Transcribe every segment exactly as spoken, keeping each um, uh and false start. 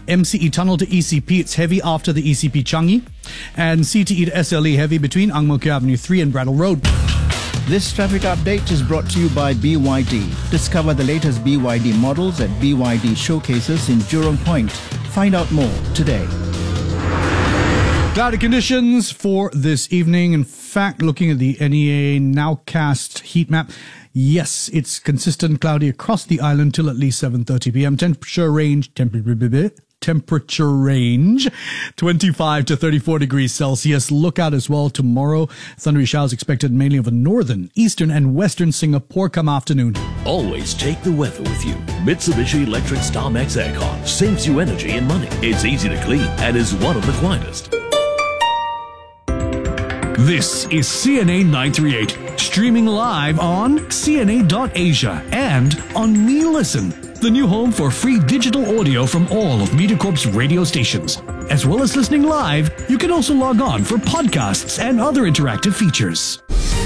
M C E Tunnel to E C P, it's heavy after the E C P Changi. And C T E to S L E heavy between Ang Mo Kio Avenue three and Brattle Road. This traffic update is brought to you by B Y D. Discover the latest B Y D models at B Y D showcases in Jurong Point. Find out more today. Cloudy conditions for this evening. In fact, looking at the N E A Nowcast heat map, yes, it's consistent cloudy across the island till at least seven thirty p m. Temperature range, temperature, temperature range, twenty-five to thirty-four degrees Celsius. Look out as well tomorrow. Thundery showers expected mainly over northern, eastern and western Singapore come afternoon. Always take the weather with you. Mitsubishi Electric StarMax Aircon saves you energy and money. It's easy to clean and is one of the quietest. This is C N A nine three eight, streaming live on C N A dot Asia and on Me Listen, the new home for free digital audio from all of MediaCorp's radio stations. As well as listening live, you can also log on for podcasts and other interactive features.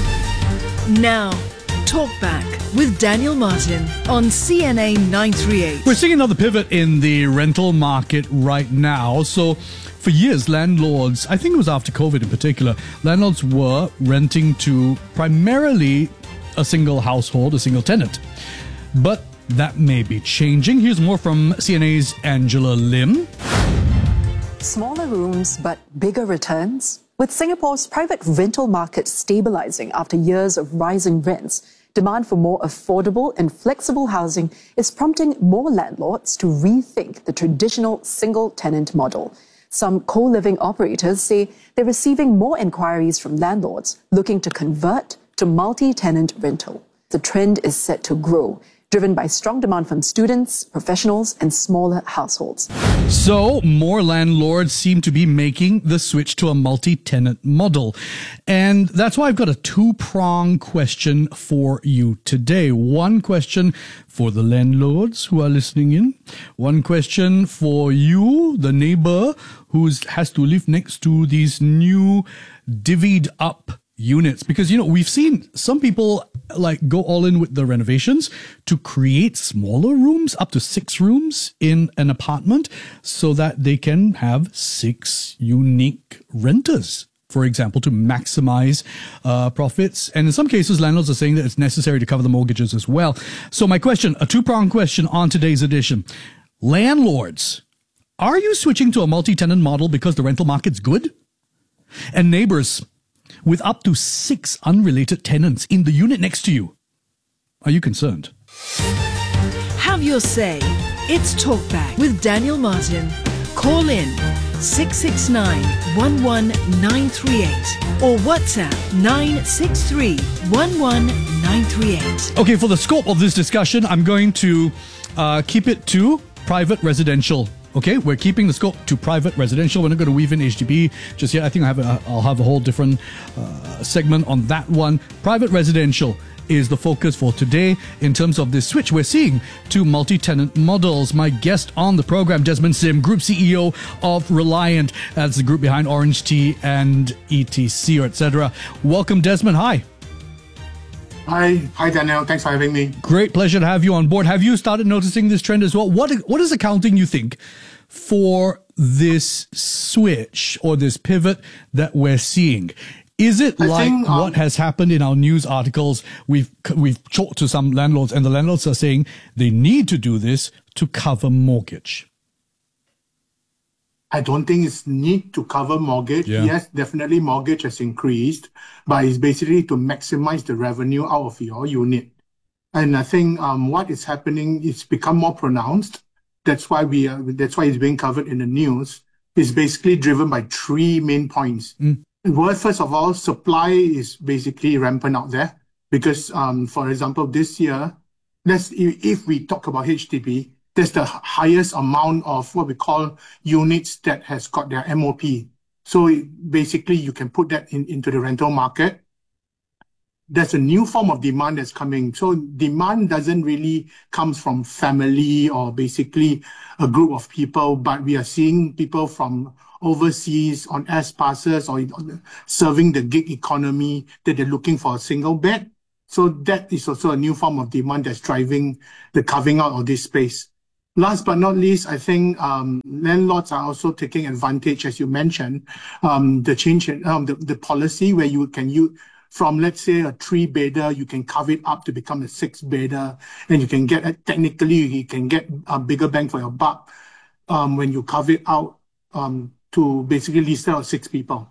Now, Talk Back with Daniel Martin on C N A nine three eight. We're seeing another pivot in the rental market right now. So for years, landlords, I think it was after COVID in particular, landlords were renting to primarily a single household, a single tenant. But that may be changing. Here's more from C N A's Angela Lim. Smaller rooms, but bigger returns? With Singapore's private rental market stabilizing after years of rising rents, demand for more affordable and flexible housing is prompting more landlords to rethink the traditional single-tenant model. Some co-living operators say they're receiving more inquiries from landlords looking to convert to multi-tenant rental. The trend is set to grow, driven by strong demand from students, professionals, and smaller households. So, more landlords seem to be making the switch to a multi-tenant model. And that's why I've got a two-prong question for you today. One question for the landlords who are listening in. One question for you, the neighbor who has to live next to these new divvied up units, because, you know, we've seen some people like go all in with the renovations to create smaller rooms, up to six rooms in an apartment, so that they can have six unique renters, for example, to maximize uh, profits. And in some cases, landlords are saying that it's necessary to cover the mortgages as well. So my question, a two-pronged question on today's edition. Landlords, are you switching to a multi-tenant model because the rental market's good? And neighbors, with up to six unrelated tenants in the unit next to you, are you concerned? Have your say. It's Talkback with Daniel Martin. Call in six six nine, one one nine three eight or WhatsApp nine six three, one one nine three eight. Okay, for the scope of this discussion, I'm going to uh, keep it to private residential. Okay, we're keeping the scope to private residential. We're not going to weave in H D B just yet. I think I have a, I'll have a whole different uh, segment on that one. Private residential is the focus for today in terms of this switch we're seeing to multi-tenant models. My guest on the program, Desmond Sim, Group C E O of Reliant. That's the group behind Orange Tea and E T C, or et cetera. Welcome, Desmond. Hi. Hi, hi Daniel. Thanks for having me. Great pleasure to have you on board. Have you started noticing this trend as well? What what is accounting, you think, for this switch or this pivot that we're seeing? Is it I like think, um, what has happened in our news articles? We've we've talked to some landlords, and the landlords are saying they need to do this to cover mortgage. I don't think it's need to cover mortgage. Yeah. Yes, definitely mortgage has increased, but it's basically to maximize the revenue out of your unit. And I think um, what is happening is become more pronounced. That's why we are, that's why it's being covered in the news. It's basically driven by three main points. Mm. Well, first of all, supply is basically rampant out there because, um, for example, this year, let's if we talk about H D B, there's the highest amount of what we call units that has got their M O P. So it, basically, you can put that in, into the rental market. There's a new form of demand that's coming. So demand doesn't really come from family or basically a group of people, but we are seeing people from overseas on S passes or serving the gig economy that they're looking for a single bed. So that is also a new form of demand that's driving the carving out of this space. Last but not least, I think um, landlords are also taking advantage, as you mentioned, um, the change in um, the, the policy where you can use from, let's say, a three-bedder, you can carve it up to become a six-bedder, and you can get, technically, you can get a bigger bang for your buck um, when you carve it out um, to basically lease out six people.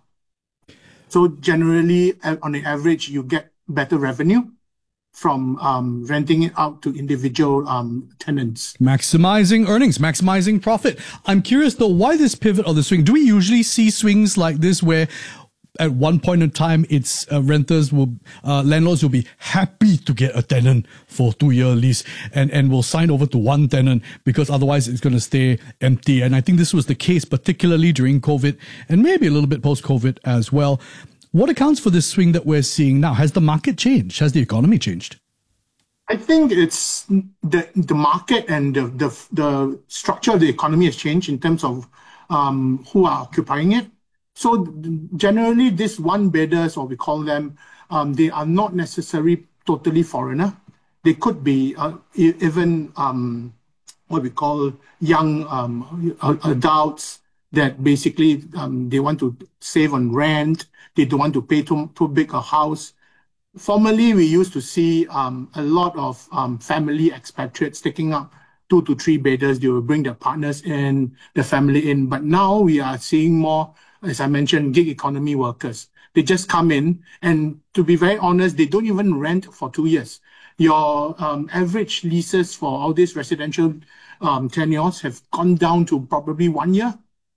So generally, on the average, you get better revenue from um, renting it out to individual um, tenants. Maximizing earnings, maximizing profit. I'm curious though, why this pivot or the swing? Do we usually see swings like this where at one point in time, it's uh, renters will, uh, landlords will be happy to get a tenant for two-year lease and, and will sign over to one tenant because otherwise it's going to stay empty. And I think this was the case particularly during COVID and maybe a little bit post-COVID as well. What accounts for this swing that we're seeing now? Has the market changed? Has the economy changed? I think it's the the market and the the, the structure of the economy has changed in terms of um, who are occupying it. So generally, this one-bedders, or we call them, um, they are not necessarily totally foreigner. They could be uh, even um, what we call young um, adults that basically um, they want to save on rent. They don't want to pay too, too big a house. Formerly, we used to see um, a lot of um, family expatriates taking up two to three bedders. They will bring their partners in, the family in. But now we are seeing more, as I mentioned, gig economy workers. They just come in, and to be very honest, they don't even rent for two years. Your um, average leases for all these residential um, tenures have gone down to probably one year.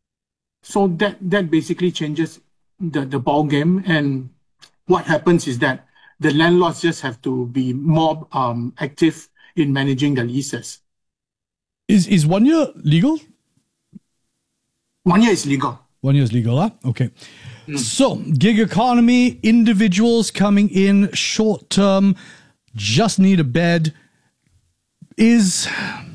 So that that basically changes the, the ball game. And what happens is that the landlords just have to be more um, active in managing the leases. Is is one year legal? One year is legal. One year is legal, huh? Okay. Mm. So, gig economy, individuals coming in short term, just need a bed. Is,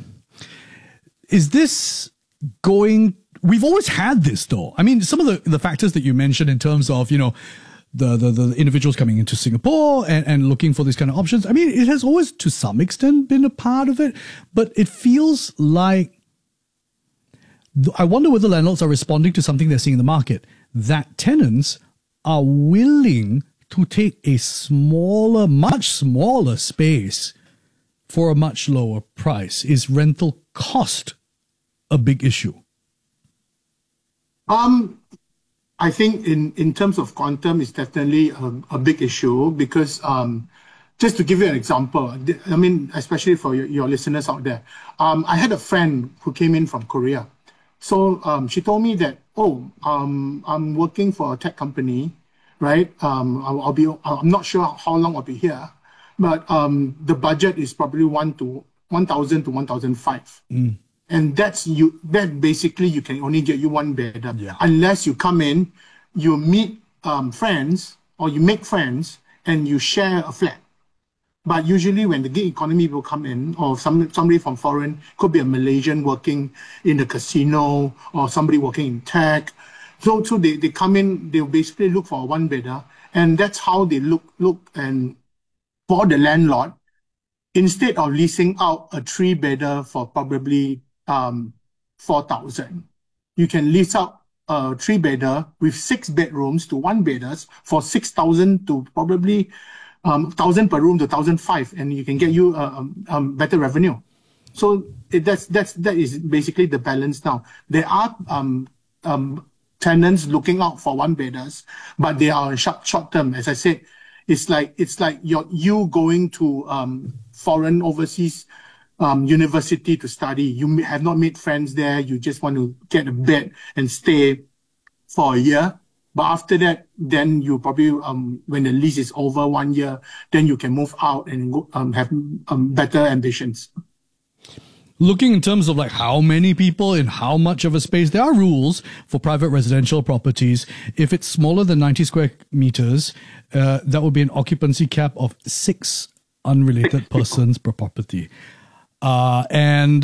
is this going... We've always had this, though. I mean, some of the, the factors that you mentioned in terms of, you know, the, the, the individuals coming into Singapore and, and looking for these kind of options. I mean, it has always, to some extent, been a part of it. But it feels like, I wonder whether landlords are responding to something they're seeing in the market, that tenants are willing to take a smaller, much smaller space for a much lower price. Is rental cost a big issue? Um, I think in, in terms of quantum, it's definitely a, a big issue because um, just to give you an example, I mean, especially for your, your listeners out there, um, I had a friend who came in from Korea. So um, she told me that, oh, um, I'm working for a tech company, right? Um, I'll, I'll be, I'm not sure how long I'll be here, but um, the budget is probably one to one thousand to one thousand five. Mm. And that's you. That basically you can only get you one bed yeah. unless you come in, you meet um, friends or you make friends and you share a flat. But usually when the gig economy will come in, or some somebody from foreign, could be a Malaysian working in the casino or somebody working in tech. So so they, they come in, they'll basically look for a one bedder, and that's how they look look and for the landlord, instead of leasing out a three bedder for probably Um, four thousand. You can lease out a three bedder with six bedrooms to one bedders for six thousand to probably um, thousand per room to thousand five, and you can get you a uh, um, um, better revenue. So it, that's that's that is basically the balance now. There are um, um, tenants looking out for one bedders, but they are short short term. As I said, it's like it's like you're you going to um, foreign overseas. Um, university to study. You have not made friends there. You just want to get a bed and stay for a year. But after that, then you probably, um, when the lease is over one year, then you can move out and go, um, have um, better ambitions. Looking in terms of like how many people in how much of a space, there are rules for private residential properties. If it's smaller than ninety square meters, uh, that would be an occupancy cap of six unrelated persons per property. Uh, and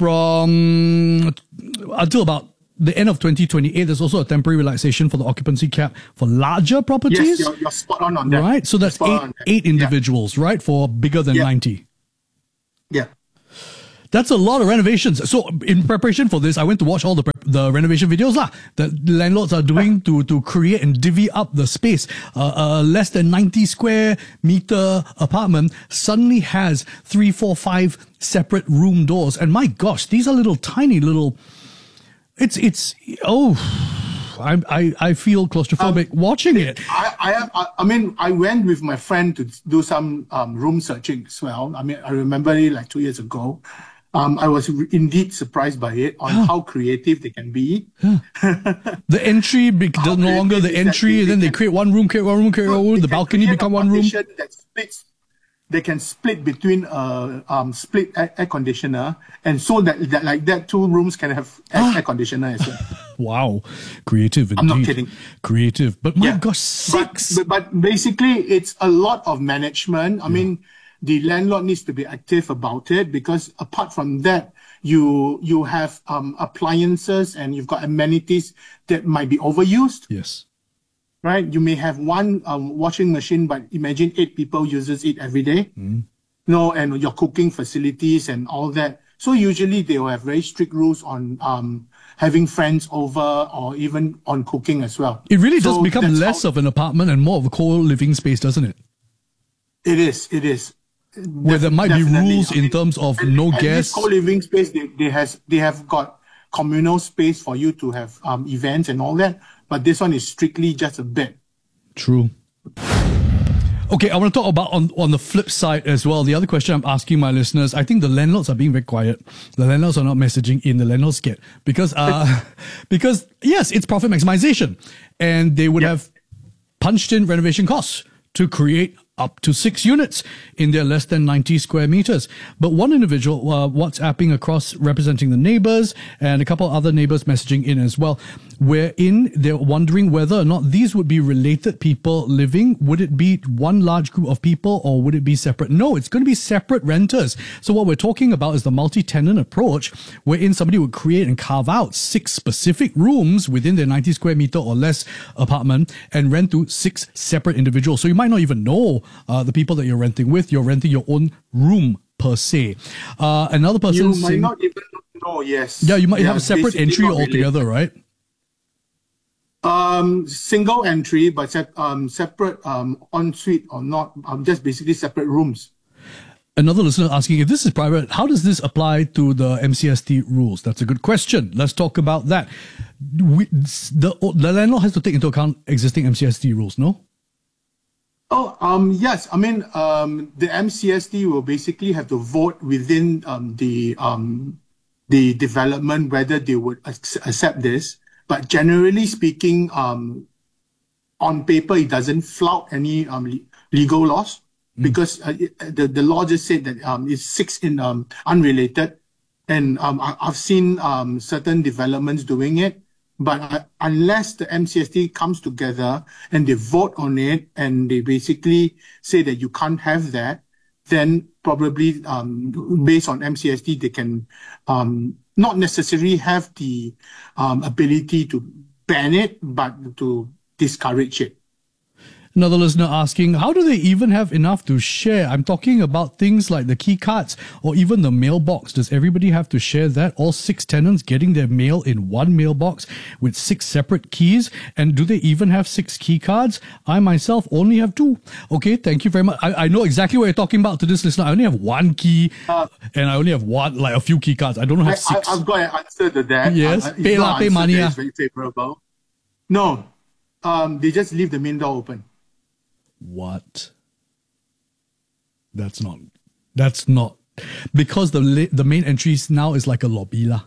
from until about the end of twenty twenty-eight, there's also a temporary relaxation for the occupancy cap for larger properties. Yes, you're, you're spot on on that. Right? So that's eight, eight individuals, yeah. right? For bigger than yeah. ninety. Yeah. That's a lot of renovations. So in preparation for this, I went to watch all the prep, the renovation videos lah that landlords are doing to to create and divvy up the space. Uh, a less than ninety square meter apartment suddenly has three, four, five separate room doors. And my gosh, these are little tiny little. It's it's oh. I, I I feel claustrophobic um, watching it. I, I I mean I went with my friend to do some um, room searching as well. I mean I remember it like two years ago. Um, I was re- indeed surprised by it on yeah. how creative they can be. Yeah. The entry be- no longer the entry, and then they create one room, create one room, create one room. The balcony become one room. That splits. They can split between a um, split air, air conditioner, and so that, that like that two rooms can have air, air conditioner as well. Wow, creative indeed. I'm not kidding. Creative, but my yeah. gosh, six. But, but, but basically, it's a lot of management. I yeah. mean, the landlord needs to be active about it, because apart from that, you you have um, appliances and you've got amenities that might be overused. Yes. Right? You may have one um, washing machine, but imagine eight people uses it every day. Mm. No, and your cooking facilities and all that. So usually they will have very strict rules on um, having friends over, or even on cooking as well. It really does so become less how, of an apartment and more of a co-living space, doesn't it? It is. It is. Where there might Definitely. be rules I mean, in terms of and, no and guests. This co-living space, they, they has they have got communal space for you to have um, events and all that. But this one is strictly just a bed. True. Okay, I want to talk about on, on the flip side as well. The other question I'm asking my listeners, I think the landlords are being very quiet. The landlords are not messaging in. The landlords get because uh because yes, it's profit maximization, and they would yep. have punched in renovation costs to create up to six units in their less than ninety square meters. But one individual uh, WhatsApping across representing the neighbors, and a couple other neighbors messaging in as well, wherein they're wondering whether or not these would be related people living. Would it be one large group of people, or would it be separate? No, it's going to be separate renters. So what we're talking about is the multi-tenant approach, wherein somebody would create and carve out six specific rooms within their ninety square meter or less apartment and rent to six separate individuals. So you might not even know Uh, the people that you're renting with. You're renting your own room per se. Uh, another person you saying, might not even know. Yes. Yeah, you might yeah, have a separate entry altogether, right? Um, single entry, but se- um, separate um, ensuite or not. Um, just basically separate rooms. Another listener asking, if this is private, how does this apply to the M C S T rules? That's a good question. Let's talk about that. We, the, the landlord has to take into account existing M C S T rules, no? Oh, um, yes. I mean, um, the M C S T will basically have to vote within um, the um, the development whether they would ac- accept this. But generally speaking, um, on paper, it doesn't flout any um, le- legal laws mm. because uh, it, the the law just said that um, it's six in um, unrelated, and um, I, I've seen um, certain developments doing it. But uh, unless the M C S T comes together and they vote on it and they basically say that you can't have that, then probably um, based on M C S T, they can um, not necessarily have the um, ability to ban it, but to discourage it. Another listener asking, how do they even have enough to share? I'm talking about things like the key cards or even the mailbox. Does everybody have to share that? All six tenants getting their mail in one mailbox with six separate keys? And do they even have six key cards? I myself only have two. Okay, thank you very much. I, I know exactly what you're talking about to this listener. I only have one key uh, and I only have one, like a few key cards. I don't have I, six. I, I've got an answer to that. Yes, uh, pay la, pay money. Is very favorable. No, um, they just leave the main door open. What? That's not, that's not, because the the main entry now is like a lobby lah.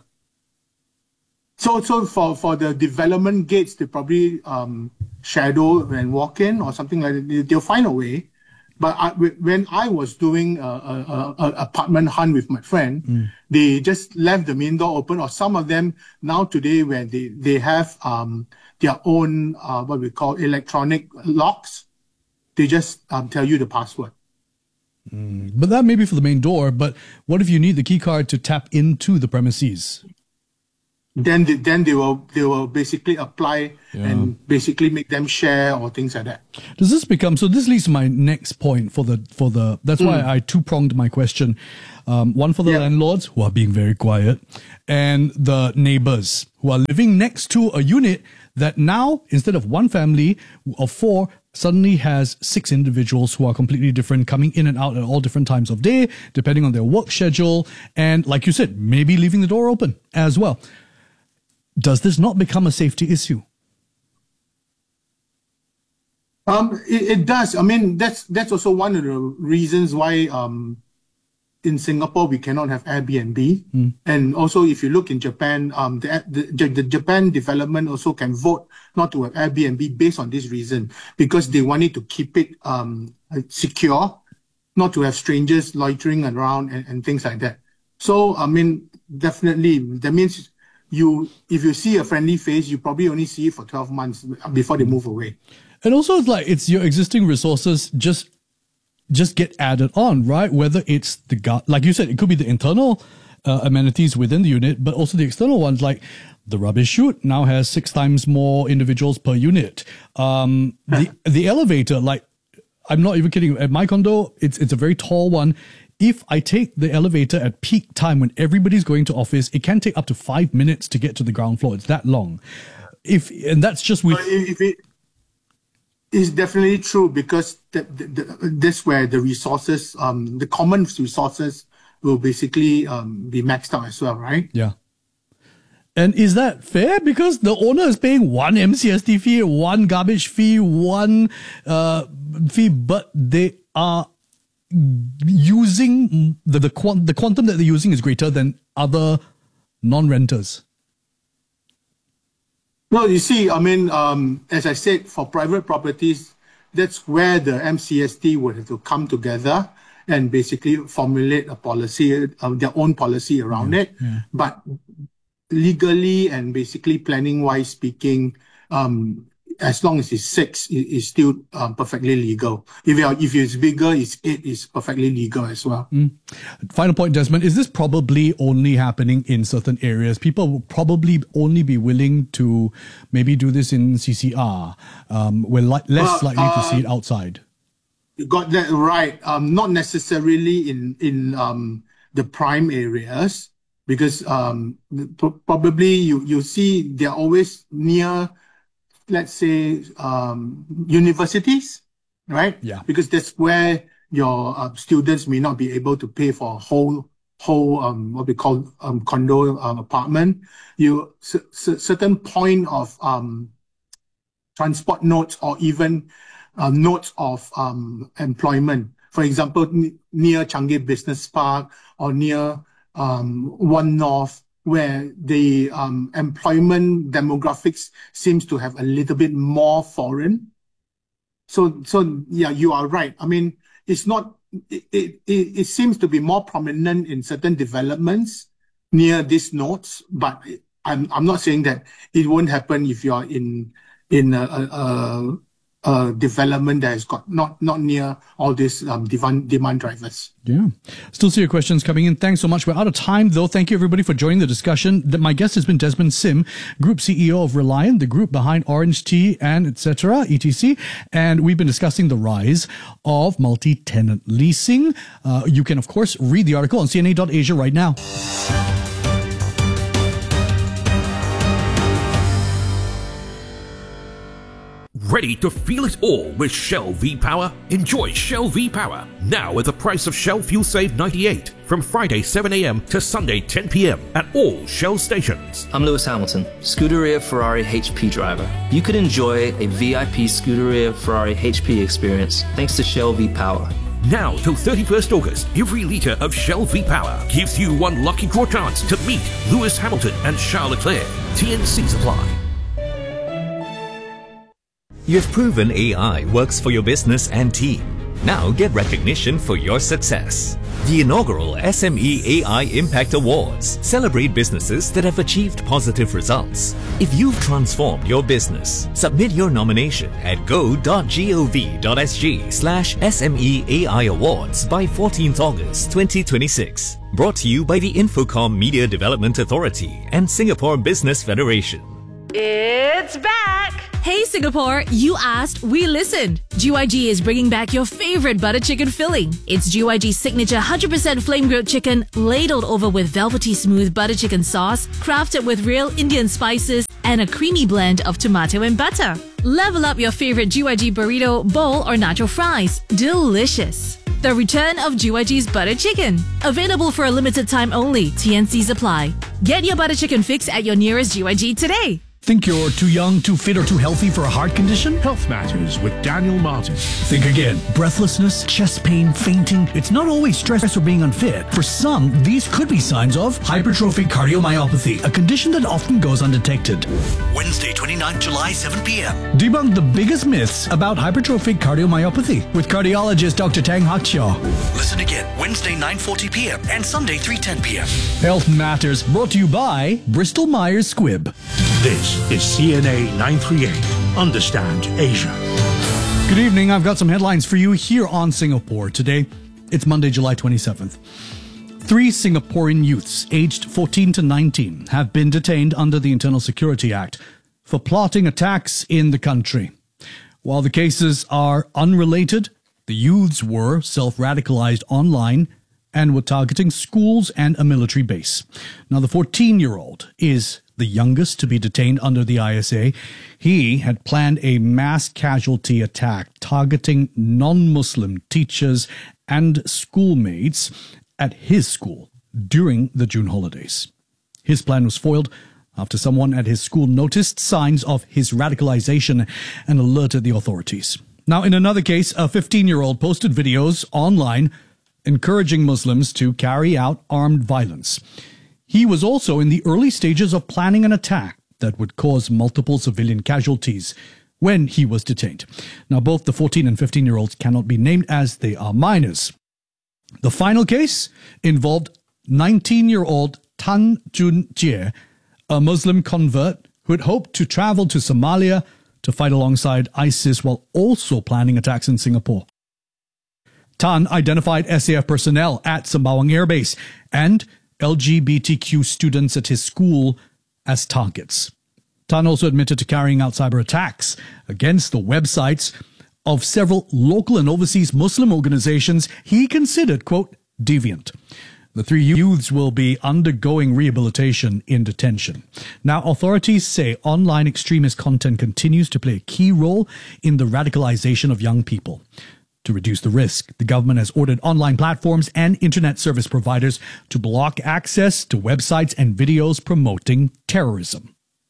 So, so for, for the development gates, they probably um, shadow and walk in or something like that. They'll find a way. But I, when I was doing a, a, a apartment hunt with my friend, mm. they just left the main door open. Or some of them now today, where they they have um, their own uh, what we call electronic locks. They just um, tell you the password. Mm, but that may be for the main door. But what if you need the key card to tap into the premises? then they, then they will they will basically apply Yeah. and basically make them share or things like that. Does this become, so this leads to my next point for the, for the, that's why I two-pronged my question. Um, one for the Yeah. landlords who are being very quiet, and the neighbors who are living next to a unit that now, instead of one family of four, suddenly has six individuals who are completely different, coming in and out at all different times of day, depending on their work schedule. And like you said, maybe leaving the door open as well. Does this not become a safety issue? Um, it, it does. I mean, that's that's also one of the reasons why um, in Singapore we cannot have Airbnb. Mm. And also, if you look in Japan, um, the, the the Japan development also can vote not to have Airbnb based on this reason, because they wanted to keep it um, secure, not to have strangers loitering around and, and things like that. So, I mean, definitely, that means you if you see a friendly face, you probably only see it for twelve months before they move away. And also, it's like it's your existing resources just just get added on, right? Whether it's the gu- like you said, it could be the internal uh, amenities within the unit, but also the external ones, like the rubbish chute now has six times more individuals per unit. Um, the the elevator, like I'm not even kidding. At my condo, it's it's a very tall one. If I take the elevator at peak time when everybody's going to office, it can take up to five minutes to get to the ground floor. It's that long. If and that's just with. If it, it's definitely true, because the, the, the, this where the resources, um, the common resources will basically um, be maxed out as well, right? Yeah. And is that fair? Because the owner is paying one M C S T fee, one garbage fee, one uh, fee, but they are using the the, quant- the quantum that they're using is greater than other non-renters. Well, you see, I mean, um, as I said, for private properties, that's where the M C S T would have to come together and basically formulate a policy, uh, their own policy around yeah, it. Yeah. But legally and basically planning-wise speaking, um, as long as it's six, it, it's still um, perfectly legal. If you're, if it's bigger, it's eight, it's perfectly legal as well. Mm. Final point, Desmond, is this probably only happening in certain areas? People will probably only be willing to maybe do this in C C R. Um, we're li- less well, likely uh, to see it outside. You got that right. Um, not necessarily in, in um, the prime areas, because um, probably you, you see they're always near, let's say, um, universities, right? Yeah. Because that's where your uh, students may not be able to pay for a whole, whole um, what we call um, condo um, apartment. You c- c- certain point of um, transport nodes or even uh, nodes of um, employment. For example, n- near Changi Business Park or near um, One North, where the um, employment demographics seems to have a little bit more foreign. So, so yeah, you are right. I mean, it's not, it, it, it seems to be more prominent in certain developments near these nodes, but I'm, I'm not saying that it won't happen if you're in, in a, a, a development that has got not, not near all these um, demand, demand drivers. Yeah. Still see your questions coming in. Thanks so much. We're out of time, though. Thank you, everybody, for joining the discussion. My guest has been Desmond Sim, Group C E O of Reliant, the group behind Orange Tea and et cetera, et cetera. And we've been discussing the rise of multi-tenant leasing. Uh, you can, of course, read the article on C N A dot Asia right now. Ready to feel it all with Shell V-Power? Enjoy Shell V-Power now at the price of Shell Fuel Save ninety-eight from Friday seven a.m. to Sunday ten p.m. at all Shell stations. I'm Lewis Hamilton, Scuderia Ferrari H P driver. You could enjoy a V I P Scuderia Ferrari H P experience thanks to Shell V-Power. Now till thirty-first August, every litre of Shell V-Power gives you one lucky draw chance to meet Lewis Hamilton and Charles Leclerc. T N Cs apply. You've proven A I works for your business and team. Now get recognition for your success. The inaugural S M E A I Impact Awards celebrate businesses that have achieved positive results. If you've transformed your business, submit your nomination at go.gov.sg slash SMEAI Awards by fourteenth August twenty twenty-six. Brought to you by the Infocom Media Development Authority and Singapore Business Federation. It's back! Hey Singapore, you asked, we listened. G Y G is bringing back your favorite butter chicken filling. It's G Y G's signature one hundred percent flame-grilled chicken, ladled over with velvety smooth butter chicken sauce, crafted with real Indian spices, and a creamy blend of tomato and butter. Level up your favorite G Y G burrito, bowl, or nacho fries. Delicious. The return of G Y G's butter chicken. Available for a limited time only. T N Cs apply. Get your butter chicken fix at your nearest G Y G today. Think you're too young, too fit, or too healthy for a heart condition? Health Matters with Daniel Martin. Think again. Breathlessness, chest pain, fainting. It's not always stress or being unfit. For some, these could be signs of hypertrophic cardiomyopathy, a condition that often goes undetected. Wednesday, twenty-ninth of July, seven p.m. Debunk the biggest myths about hypertrophic cardiomyopathy with cardiologist Doctor Tang Hakshaw. Listen again, Wednesday, nine forty p.m. and Sunday, three ten p.m. Health Matters, brought to you by Bristol Myers Squibb. This is C N A nine thirty-eight. Understand Asia. Good evening. I've got some headlines for you here on Singapore. Today, it's Monday, July twenty-seventh. Three Singaporean youths aged fourteen to nineteen have been detained under the Internal Security Act for plotting attacks in the country. While the cases are unrelated, the youths were self-radicalized online and were targeting schools and a military base. Now, the fourteen-year-old is the youngest to be detained under the I S A. He had planned a mass casualty attack targeting non-Muslim teachers and schoolmates at his school during the June holidays. His plan was foiled after someone at his school noticed signs of his radicalization and alerted the authorities. Now, in another case, a fifteen-year-old posted videos online encouraging Muslims to carry out armed violence. He was also in the early stages of planning an attack that would cause multiple civilian casualties when he was detained. Now, both the fourteen and fifteen-year-olds cannot be named as they are minors. The final case involved nineteen-year-old Tan Jun Jie, a Muslim convert who had hoped to travel to Somalia to fight alongside ISIS while also planning attacks in Singapore. Tan identified S A F personnel at Sembawang Air Base and L G B T Q students at his school as targets. Tan also admitted to carrying out cyber attacks against the websites of several local and overseas Muslim organizations he considered, quote, deviant. The three youths will be undergoing rehabilitation in detention. Now, authorities say online extremist content continues to play a key role in the radicalization of young people. To reduce the risk, the government has ordered online platforms and internet service providers to block access to websites and videos promoting terrorism.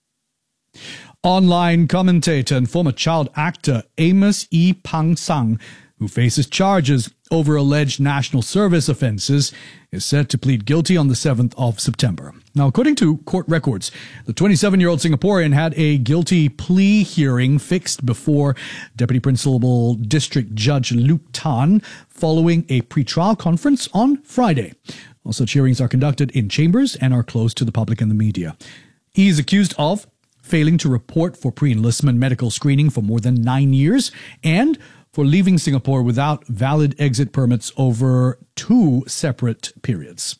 Online commentator and former child actor Amos E. Pang Sang, who faces charges over alleged national service offenses, is set to plead guilty on the seventh of September. Now, according to court records, the twenty-seven-year-old Singaporean had a guilty plea hearing fixed before Deputy Principal District Judge Luke Tan following a pretrial conference on Friday. All such hearings are conducted in chambers and are closed to the public and the media. He is accused of failing to report for pre-enlistment medical screening for more than nine years and for leaving Singapore without valid exit permits over two separate periods.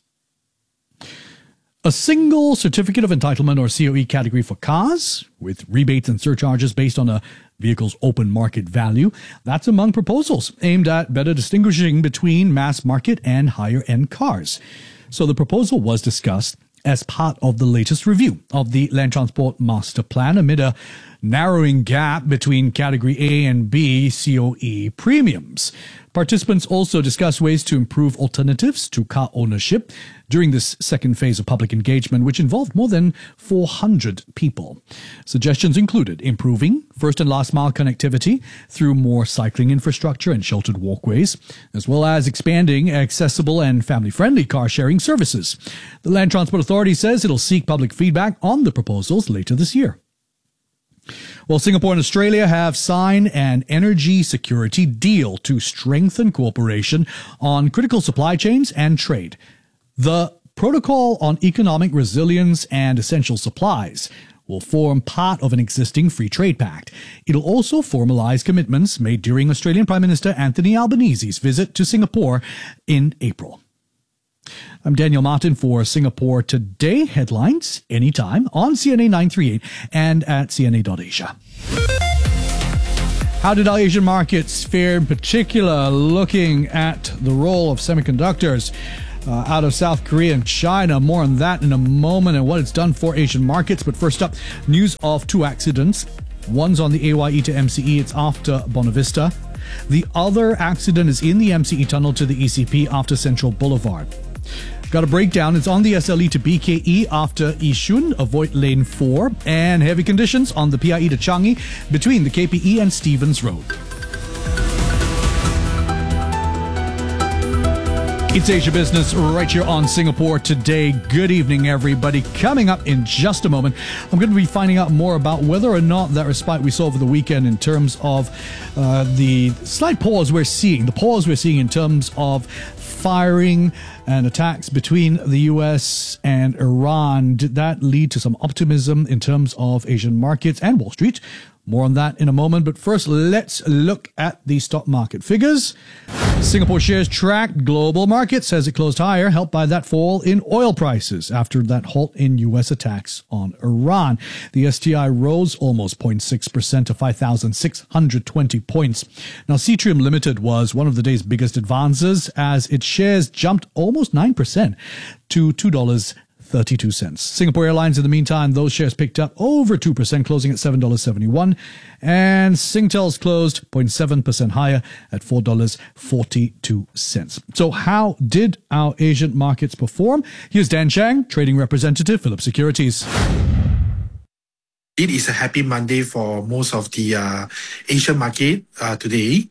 A single certificate of entitlement or C O E category for cars with rebates and surcharges based on a vehicle's open market value. That's among proposals aimed at better distinguishing between mass market and higher end cars. So the proposal was discussed as part of the latest review of the Land Transport Master Plan amid a narrowing gap between Category A and B C O E premiums. Participants also discussed ways to improve alternatives to car ownership during this second phase of public engagement, which involved more than four hundred people. Suggestions included improving first and last mile connectivity through more cycling infrastructure and sheltered walkways, as well as expanding accessible and family-friendly car sharing services. The Land Transport Authority says it'll seek public feedback on the proposals later this year. Well, Singapore and Australia have signed an energy security deal to strengthen cooperation on critical supply chains and trade. The Protocol on Economic Resilience and Essential Supplies will form part of an existing free trade pact. It'll also formalise commitments made during Australian Prime Minister Anthony Albanese's visit to Singapore in April. I'm Daniel Martin for Singapore Today. Headlines anytime on C N A nine thirty-eight and at C N A dot Asia. How did our Asian markets fare in particular, looking at the role of semiconductors uh, out of South Korea and China? More on that in a moment and what it's done for Asian markets. But first up, news of two accidents. One's on the A Y E to M C E. It's after Bonavista. The other accident is in the M C E tunnel to the E C P after Central Boulevard. Got a breakdown. It's on the S L E to B K E after Yishun. Avoid lane four. And heavy conditions on the P I E to Changi between the K P E and Stevens Road. It's Asia Business right here on Singapore Today. Good evening, everybody. Coming up in just a moment, I'm going to be finding out more about whether or not that respite we saw over the weekend in terms of uh, the slight pause we're seeing, the pause we're seeing in terms of firing and attacks between the U S and Iran. Did that lead to some optimism in terms of Asian markets and Wall Street? More on that in a moment. But first, let's look at the stock market figures. Singapore shares tracked global markets as it closed higher, helped by that fall in oil prices after that halt in U S attacks on Iran. The S T I rose almost zero point six percent to five thousand six hundred twenty points. Now, Seatrium Limited was one of the day's biggest advances as its shares jumped almost nine percent to two dollars and thirty-two cents. Singapore Airlines, in the meantime, those shares picked up over two percent, closing at seven dollars and seventy-one cents. And Singtel's closed zero point seven percent higher at four dollars and forty-two cents. So how did our Asian markets perform? Here's Dan Chang, trading representative, Phillip Securities. It is a happy Monday for most of the uh, Asian market uh, today.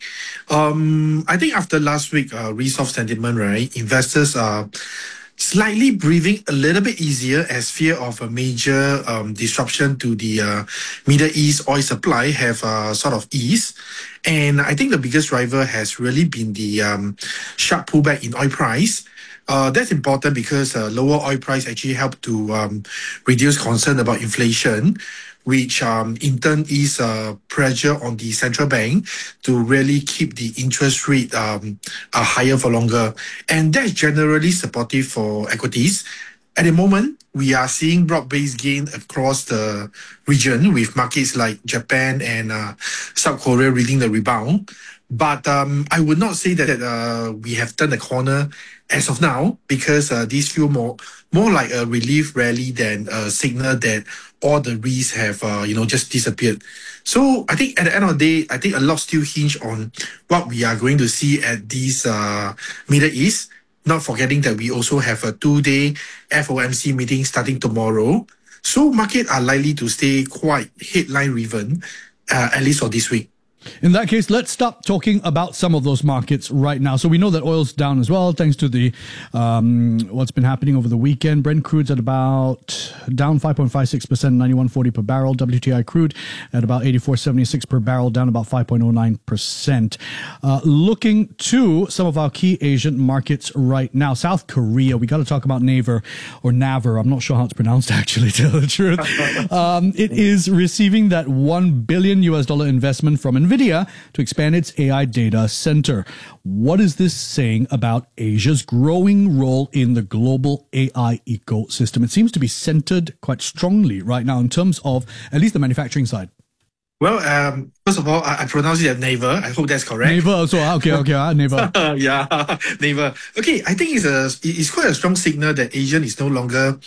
Um, I think after last week, uh, resoft sentiment, right, investors are slightly breathing a little bit easier as fear of a major um, disruption to the uh, Middle East oil supply have uh, sort of eased. And I think the biggest driver has really been the um, sharp pullback in oil price. Uh, that's important because uh, lower oil price actually help to um, reduce concern about inflation, which um, in turn is uh, pressure on the central bank to really keep the interest rate um, uh, higher for longer. And that's generally supportive for equities. At the moment, we are seeing broad-based gain across the region with markets like Japan and uh, South Korea leading the rebound. But um, I would not say that uh, we have turned the corner as of now, because uh, these feel more more like a relief rally than a signal that all the risks have uh, you know just disappeared. So I think at the end of the day, I think a lot still hinge on what we are going to see at this uh, Middle East. Not forgetting that we also have a two-day F O M C meeting starting tomorrow. So markets are likely to stay quite headline-driven, uh, at least for this week. In that case, let's stop talking about some of those markets right now. So we know that oil's down as well, thanks to the um, what's been happening over the weekend. Brent crude's at about down five point five six percent, ninety-one forty per barrel. W T I crude at about eighty-four seventy-six per barrel, down about five point oh nine percent. Uh, looking to some of our key Asian markets right now. South Korea, we got to talk about Naver or Naver. I'm not sure how it's pronounced, actually, to tell the truth. Um, it is receiving that one billion U S dollar investment from NVIDIA to expand its A I data center. What is this saying about Asia's growing role in the global A I ecosystem? It seems to be centered quite strongly right now in terms of at least the manufacturing side. Well, um, first of all, I, I pronounce it as Naver. I hope that's correct. Naver, so okay, okay, uh, Naver. yeah, Naver. Okay, I think it's a it's quite a strong signal that Asia is no longer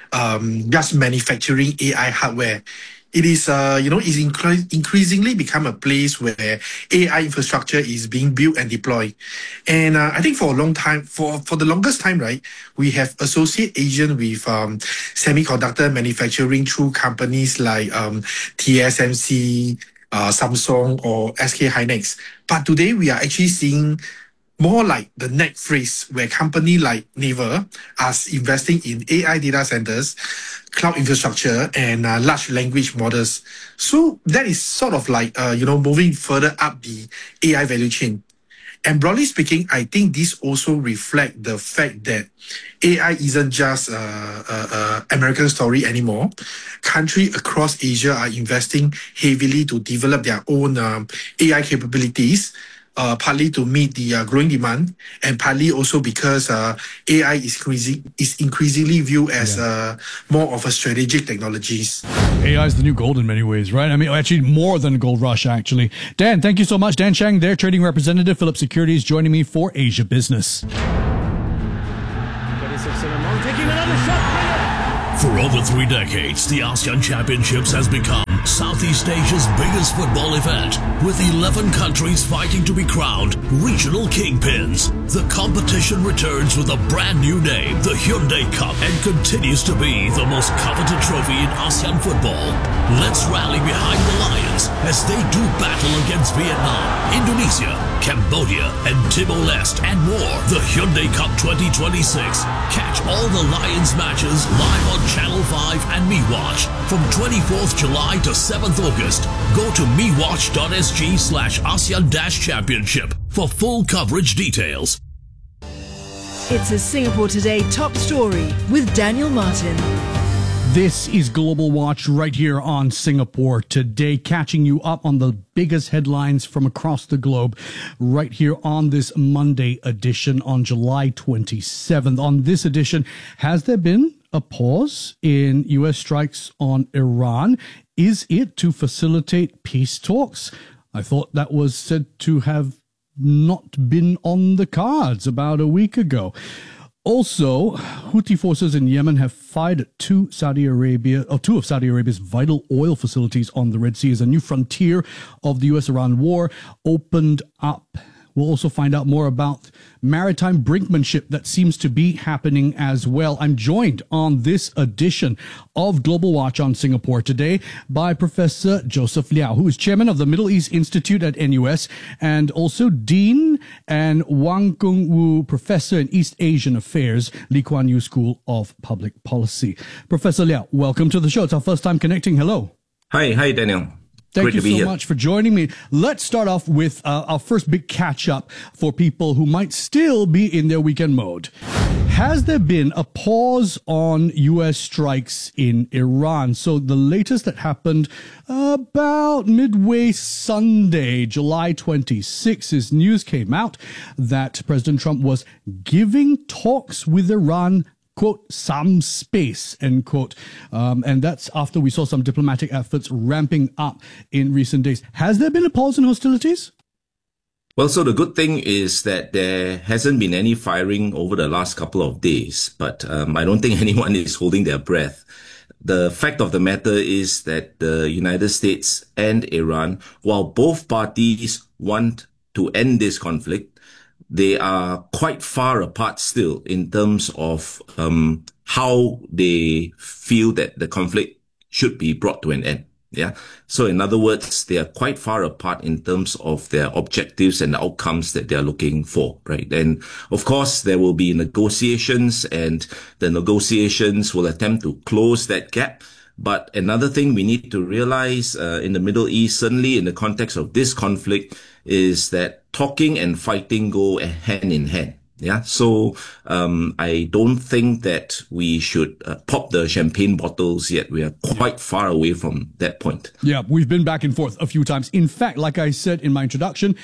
um, just manufacturing A I hardware. It is, uh, you know, is incre- increasingly become a place where A I infrastructure is being built and deployed. And uh, I think for a long time, for, for the longest time, right, we have associated Asian with um, semiconductor manufacturing through companies like um, T S M C, uh, Samsung, or S K Hynix. But today we are actually seeing more like the next phase where company like Naver are investing in A I data centers, cloud infrastructure, and uh, large language models. So that is sort of like, uh, you know, moving further up the A I value chain. And broadly speaking, I think this also reflects the fact that A I isn't just a, a, a American story anymore. Countries across Asia are investing heavily to develop their own um, A I capabilities, uh, partly to meet the uh, growing demand, and partly also because uh, A I is increasing is increasingly viewed as yeah. uh, more of a strategic technologies. A I is the new gold in many ways, right? I mean, actually more than a gold rush, actually. Dan, thank you so much. Dan Chang, their trading representative, Phillip Securities, joining me for Asia Business. Taking another shot. For over three decades, the ASEAN Championships has become Southeast Asia's biggest football event, with eleven countries fighting to be crowned regional kingpins. The competition returns with a brand new name, the Hyundai Cup, and continues to be the most coveted trophy in ASEAN football. Let's rally behind the Lions as they do battle against Vietnam, Indonesia, Cambodia, and Timor-Leste, and more. The Hyundai Cup twenty twenty-six. Catch all the Lions matches live on Channel five and MeWatch from twenty-fourth July to seventh August. Go to mewatch.sg slash ASEAN dash championship for full coverage details. It's a Singapore Today top story with Daniel Martin. This is Global Watch right here on Singapore Today, catching you up on the biggest headlines from across the globe right here on this Monday edition on July twenty-seventh. On this edition, has there been a pause in U S strikes on Iran? Is it to facilitate peace talks? I thought that was said to have not been on the cards about a week ago. Also, Houthi forces in Yemen have fired at two Saudi Arabia, or two of Saudi Arabia's vital oil facilities on the Red Sea as a new frontier of the U S-Iran war opened up. We'll also find out more about maritime brinkmanship that seems to be happening as well. I'm joined on this edition of Global Watch on Singapore Today by Professor Joseph Liao, who is chairman of the Middle East Institute at N U S and also Dean and Wang Gungwu Professor in East Asian Affairs, Lee Kuan Yew School of Public Policy. Professor Liao, welcome to the show. It's our first time connecting. Hello. Hi. Hi, Daniel. Thank Great you to be so here. much for joining me. Let's start off with uh, our first big catch-up for people who might still be in their weekend mode. Has there been a pause on U S strikes in Iran? So the latest that happened about midway Sunday, July twenty-sixth, is news came out that President Trump was giving talks with Iran, quote, some space, end quote. Um, and that's after we saw some diplomatic efforts ramping up in recent days. Has there been a pause in hostilities? Well, so the good thing is that there hasn't been any firing over the last couple of days, but um, I don't think anyone is holding their breath. The fact of the matter is that the United States and Iran, while both parties want to end this conflict, they are quite far apart still in terms of um, how they feel that the conflict should be brought to an end. Yeah. So in other words, they are quite far apart in terms of their objectives and the outcomes that they are looking for, right? And of course, there will be negotiations, and the negotiations will attempt to close that gap. But another thing we need to realize uh, in the Middle East, certainly in the context of this conflict, is that talking and fighting go hand in hand. Yeah. So, um, I don't think that we should uh, pop the champagne bottles yet. We are quite far away from that point. Yeah. We've been back and forth a few times. In fact, like I said in my introduction,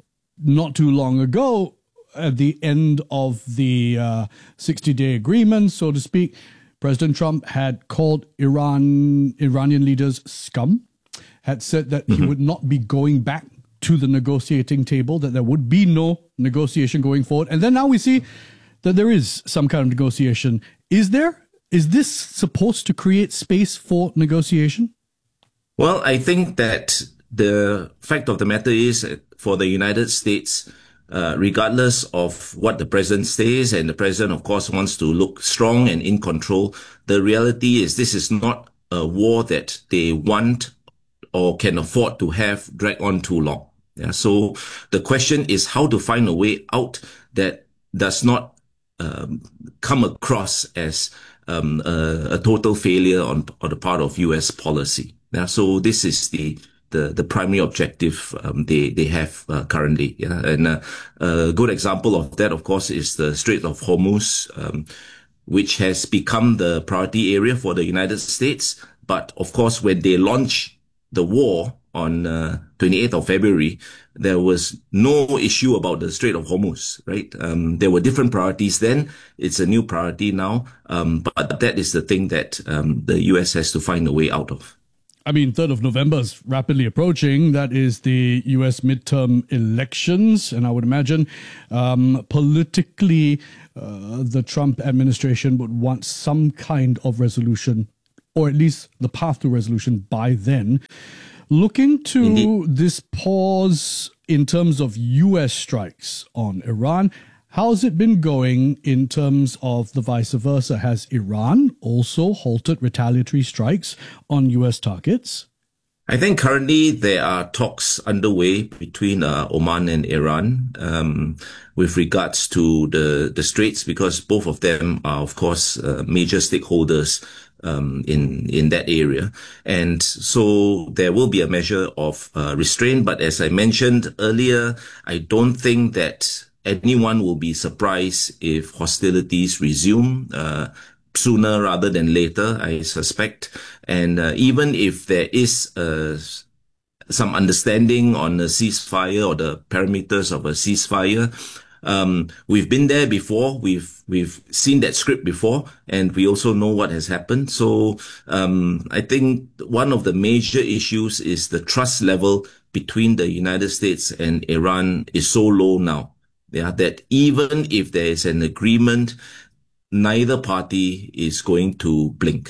not too long ago, at the end of the uh, sixty-day agreement, so to speak, President Trump had called Iran, Iranian leaders scum, had said that mm-hmm. he would not be going back to the negotiating table, that there would be no negotiation going forward. And then now we see that there is some kind of negotiation. Is there? Is this supposed to create space for negotiation? Well, I think that the fact of the matter is, for the United States, uh, regardless of what the president says, and the president, of course, wants to look strong and in control, the reality is this is not a war that they want or can afford to have drag on too long. Yeah, so the question is how to find a way out that does not um, come across as um, a, a total failure on, on the part of U S policy. Yeah, so this is the the, the primary objective um, they they have uh, currently. Yeah, and uh, a good example of that, of course, is the Strait of Hormuz, um, which has become the priority area for the United States. But of course, when they launch the war on uh, twenty-eighth of February, there was no issue about the Strait of Hormuz, right? Um, there were different priorities then. It's a new priority now. Um, but that is the thing that um, the U S has to find a way out of. I mean, third of November is rapidly approaching. That is the U S midterm elections. And I would imagine um, politically, uh, the Trump administration would want some kind of resolution, or at least the path to resolution by then. Looking to Indeed. This pause in terms of U S strikes on Iran, how's it been going in terms of the vice versa? Has Iran also halted retaliatory strikes on U S targets? I think currently there are talks underway between uh, Oman and Iran um, with regards to the, the straits, because both of them are, of course, uh, major stakeholders um, in in that area. And so there will be a measure of uh, restraint. But as I mentioned earlier, I don't think that anyone will be surprised if hostilities resume uh, sooner rather than later, I suspect. And uh, even if there is uh, some understanding on a ceasefire or the parameters of a ceasefire, um, we've been there before. We've we've seen that script before, and we also know what has happened. So um, I think one of the major issues is the trust level between the United States and Iran is so low now. Yeah, that even if there is an agreement, neither party is going to blink.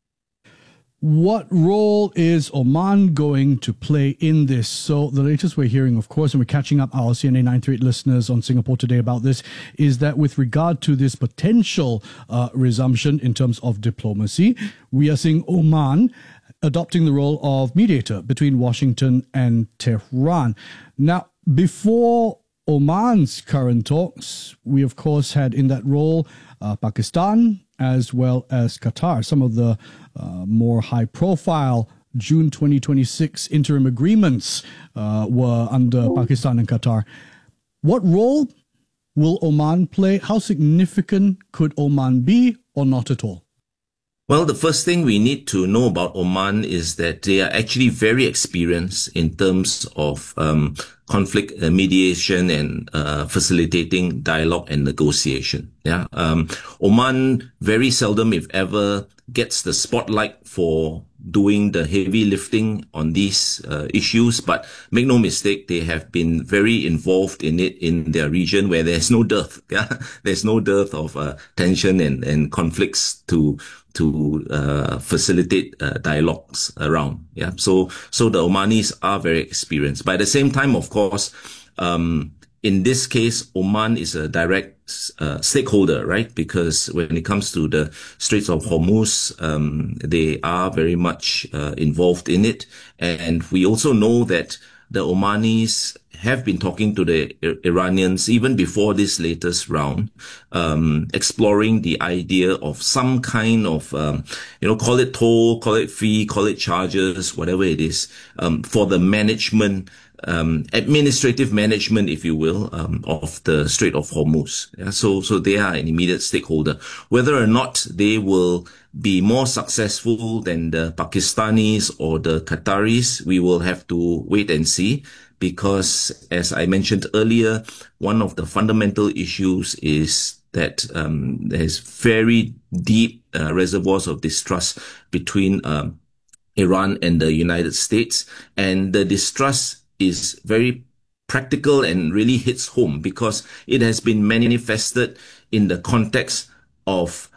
What role is Oman going to play in this? So the latest we're hearing, of course, and we're catching up our C N A nine thirty-eight listeners on Singapore Today about this, is that with regard to this potential uh, resumption in terms of diplomacy, we are seeing Oman adopting the role of mediator between Washington and Tehran. Now, before Oman's current talks, we of course had in that role uh, Pakistan as well as Qatar. Some of the uh, more high-profile June twenty twenty-six interim agreements uh, were under Pakistan and Qatar. What role will Oman play? How significant could Oman be, or not at all? Well, the first thing we need to know about Oman is that they are actually very experienced in terms of um, conflict uh, mediation and uh, facilitating dialogue and negotiation. Yeah, um, Oman very seldom, if ever, gets the spotlight for doing the heavy lifting on these uh, issues. But make no mistake, they have been very involved in it in their region where there's no dearth. Yeah, there's no dearth of uh, tension and, and conflicts to to uh, facilitate uh, dialogues around. Yeah, so so the Omanis are very experienced. But at the same time, of course, um, in this case, Oman is a direct uh, stakeholder, right? Because when it comes to the Straits of Hormuz, um, they are very much uh, involved in it. And we also know that the Omanis have been talking to the Iranians even before this latest round, um, exploring the idea of some kind of, um, you know, call it toll, call it fee, call it charges, whatever it is, um, for the management, um, administrative management, if you will, um, of the Strait of Hormuz. Yeah, so, so they are an immediate stakeholder. Whether or not they will be more successful than the Pakistanis or the Qataris, we will have to wait and see. Because, as I mentioned earlier, one of the fundamental issues is that um, there's very deep uh, reservoirs of distrust between um, Iran and the United States. And the distrust is very practical and really hits home because it has been manifested in the context of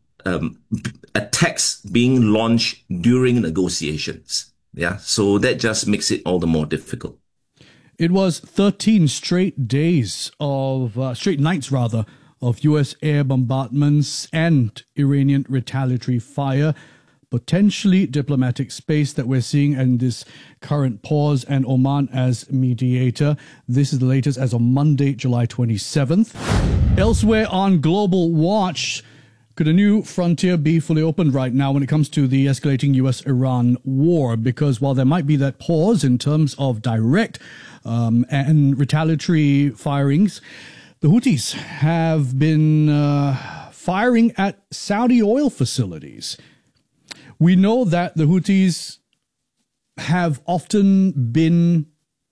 um, attacks being launched during negotiations. Yeah, so that just makes it all the more difficult. It was thirteen straight days of, uh, straight nights rather, of U S air bombardments and Iranian retaliatory fire. potentially diplomatic space that we're seeing in this current pause, and Oman as mediator. This is the latest as of Monday, July twenty-seventh. Elsewhere on Global Watch, could a new frontier be fully opened right now when it comes to the escalating U S Iran war? Because while there might be that pause in terms of direct um, and retaliatory firings, the Houthis have been uh, firing at Saudi oil facilities. We know that the Houthis have often been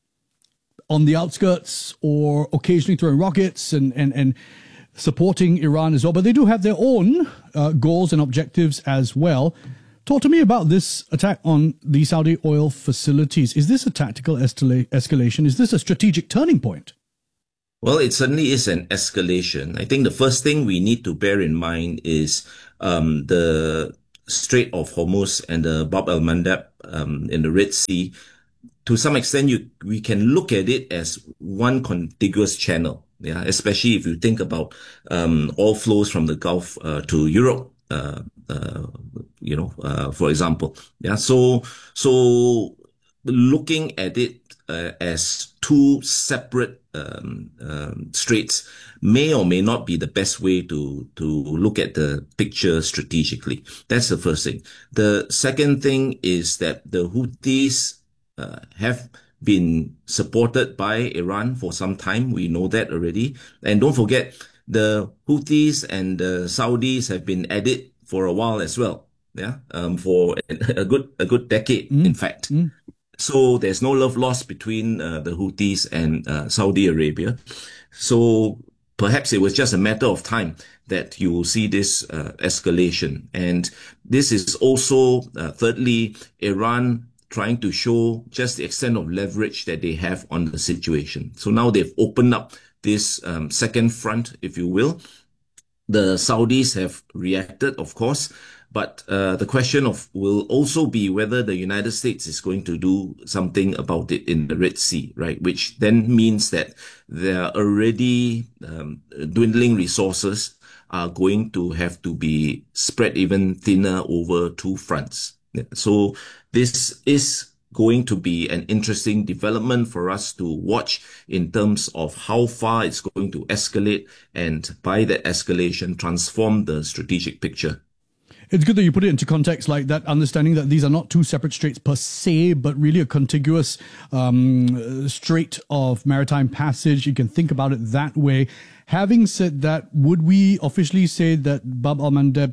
on the outskirts or occasionally throwing rockets and, and, and supporting Iran as well, but they do have their own uh, goals and objectives as well. Talk to me about this attack on the Saudi oil facilities. Is this a tactical escala- escalation? Is this a strategic turning point? Well, it certainly is an escalation. I think the first thing we need to bear in mind is um, the Strait of Hormuz and the Bab el-Mandeb um, in the Red Sea. To some extent, you we can look at it as one contiguous channel. Yeah, especially if you think about um, oil flows from the Gulf uh, to Europe, uh, uh, you know, uh, for example. Yeah, so so looking at it uh, as two separate um, um, straits may or may not be the best way to to look at the picture strategically. That's the first thing. The second thing is that the Houthis uh, have been supported by Iran for some time. We know that already. And don't forget, the Houthis and the Saudis have been at it for a while as well. Yeah, um, for a good a good decade, mm. in fact. Mm. So there's no love lost between uh, the Houthis and uh, Saudi Arabia. So perhaps it was just a matter of time that you will see this uh, escalation. And this is also, uh, thirdly, Iran trying to show just the extent of leverage that they have on the situation. So now they've opened up this um, second front, if you will. The Saudis have reacted, of course, but uh, the question of will also be whether the United States is going to do something about it in the Red Sea, right? Which then means that their already um, dwindling resources are going to have to be spread even thinner over two fronts. So this is going to be an interesting development for us to watch in terms of how far it's going to escalate and by that escalation transform the strategic picture. It's good that you put it into context like that, understanding that these are not two separate straits per se, but really a contiguous um, strait of maritime passage. You can think about it that way. Having said that, would we officially say that Bab el-Mandeb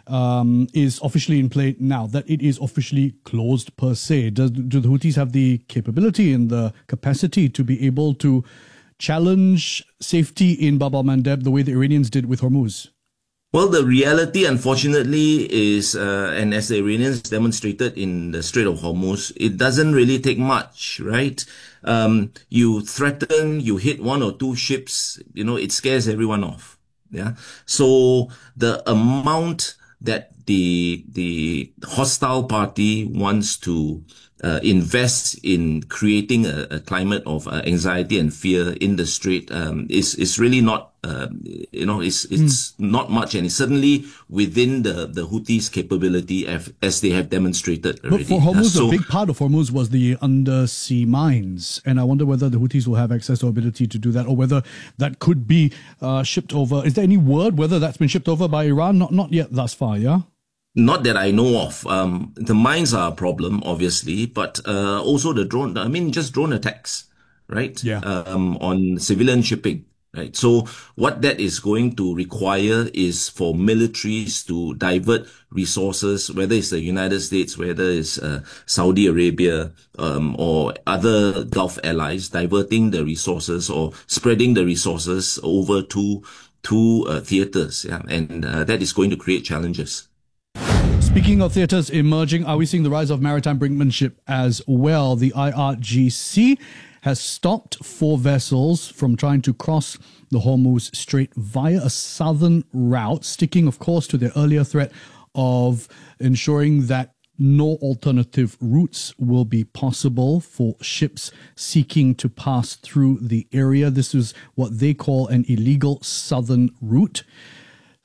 um, is officially in play now, that it is officially closed per se? Does, do the Houthis have the capability and the capacity to be able to challenge safety in Bab el-Mandeb the way the Iranians did with Hormuz? Well, the reality, unfortunately, is, uh, and as the Iranians demonstrated in the Strait of Hormuz, it doesn't really take much, right? Um, you threaten, you hit one or two ships, you know, it scares everyone off. Yeah. So the amount that the, the hostile party wants to Uh, invest in creating a, a climate of uh, anxiety and fear in the strait um, is is really not uh, you know it's it's mm. not much, and it's certainly within the the Houthis' capability as, as they have demonstrated already. But for Hormuz, uh, so, a big part of Hormuz was the undersea mines, and I wonder whether the Houthis will have access or ability to do that, or whether that could be uh, shipped over. Is there any word whether that's been shipped over by Iran? Not not yet thus far, yeah. Not that I know of. Um, the mines are a problem, obviously, but uh, also the drone, I mean, just drone attacks, right? Yeah. Um, on civilian shipping, right? So what that is going to require is for militaries to divert resources, whether it's the United States, whether it's uh, Saudi Arabia, um, or other Gulf allies, diverting the resources or spreading the resources over to, to uh, theaters. Yeah. And uh, that is going to create challenges. Speaking of theatres emerging, are we seeing the rise of maritime brinkmanship as well? The I R G C has stopped four vessels from trying to cross the Hormuz Strait via a southern route, sticking, of course, to their earlier threat of ensuring that no alternative routes will be possible for ships seeking to pass through the area. This is what they call an illegal southern route.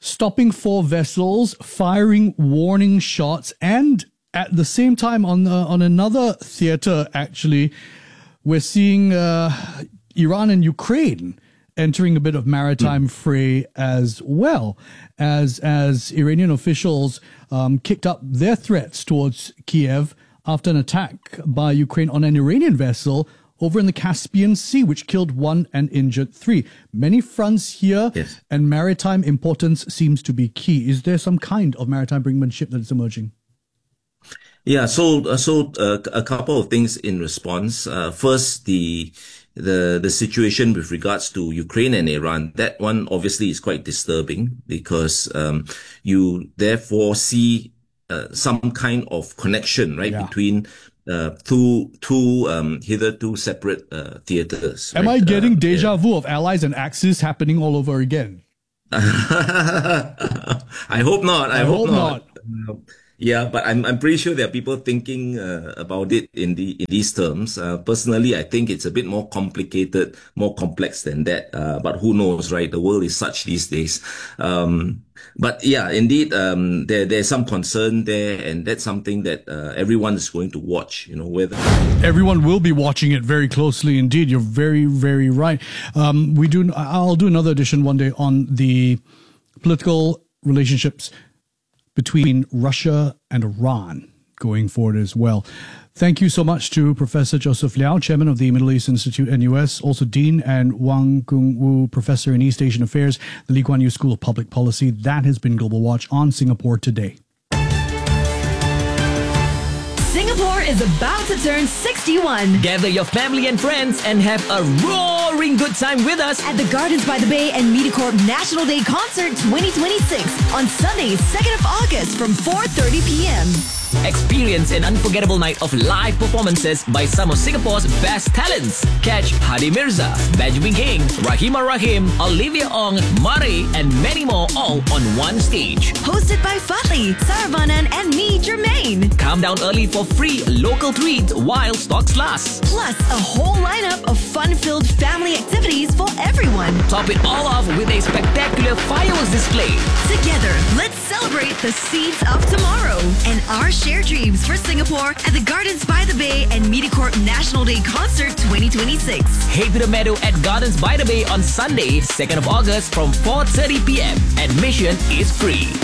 stopping four vessels, firing warning shots, and at the same time on uh, on another theater, actually, we're seeing uh, Iran and Ukraine entering a bit of maritime fray as well, as as Iranian officials um, kicked up their threats towards Kiev after an attack by Ukraine on an Iranian vessel over in the Caspian Sea, which killed one and injured three. Many fronts here, yes. And maritime importance seems to be key. Is there some kind of maritime brinkmanship that is emerging? Yeah, so uh, so uh, a couple of things in response. Uh, first, the the the situation with regards to Ukraine and Iran. That one obviously is quite disturbing because um, you therefore see uh, some kind of connection, right, yeah. between uh, two two um, hitherto separate uh, theaters. Am right? I getting uh, deja yeah. vu of Allies and Axis happening all over again? I hope not. I, I hope, hope not. not. Yeah, but I'm I'm pretty sure there are people thinking uh, about it in the in these terms. Uh, personally, I think it's a bit more complicated, more complex than that. Uh, but who knows, right? The world is such these days. Um, but yeah, indeed, um, there there's some concern there, and that's something that uh, everyone is going to watch. You know, whether everyone will be watching it very closely. Indeed, you're very very right. Um, we do. I'll do another edition one day on the political relationships between Russia and Iran going forward as well. Thank you so much to Professor Joseph Liao, Chairman of the Middle East Institute N U S, also Dean, and Wang Gungwu, Professor in East Asian Affairs, the Lee Kuan Yew School of Public Policy. That has been Global Watch on Singapore Today. Singapore is about to turn sixty-one. Gather your family and friends and have a roaring good time with us at the Gardens by the Bay and MediaCorp National Day Concert twenty twenty-six on Sunday, second of August from four thirty p.m. Experience an unforgettable night of live performances by some of Singapore's best talents. Catch Hadi Mirza, Benjamin King, Rahimah Rahim, Olivia Ong, Murray, and many more all on one stage. Hosted by Fatli, Saravanan, and me, Jermaine. Come down early for free local treats while stocks last. Plus, a whole lineup of fun-filled family activities for everyone. Top it all off with a spectacular fireworks display. Together, let's celebrate the seeds of tomorrow and our share dreams for Singapore at the Gardens by the Bay and MediaCorp National Day Concert twenty twenty-six. Head to the meadow at Gardens by the Bay on Sunday, second of August from four thirty p.m. Admission is free.